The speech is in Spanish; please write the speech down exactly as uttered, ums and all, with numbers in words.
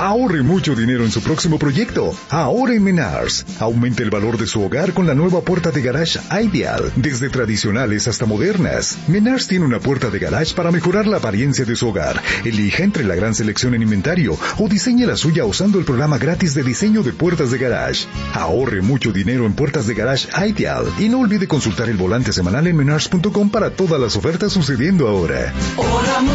Ahorre mucho dinero en su próximo proyecto. Ahora en Menards. Aumente el valor de su hogar con la nueva puerta de garage Ideal. Desde tradicionales hasta modernas. Menards tiene una puerta de garage para mejorar la apariencia de su hogar. Elija entre la gran selección en inventario o diseñe la suya usando el programa gratis de diseño de puertas de garage. Ahorre mucho dinero en puertas de garage Ideal. Y no olvide consultar el volante semanal en menards punto com para todas las ofertas sucediendo ahora.